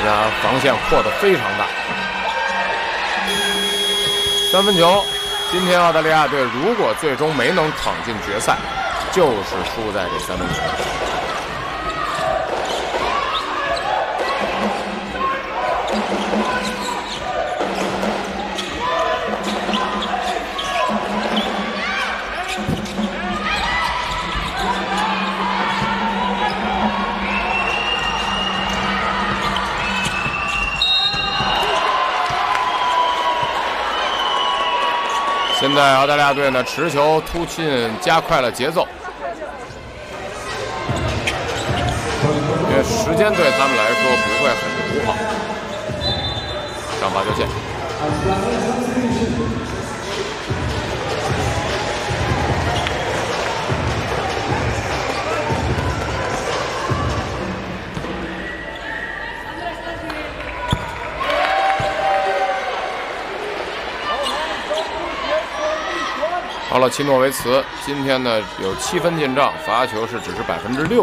那防线扩得非常大。3分球，今天澳大利亚队如果最终没能闯进决赛，就是输在这3分球。现在澳大利亚队呢持球突进，加快了节奏，因为时间对他们来说不会很友好。上罚球线，好了，奇诺维茨今天呢有7分进账，罚球是只是6%。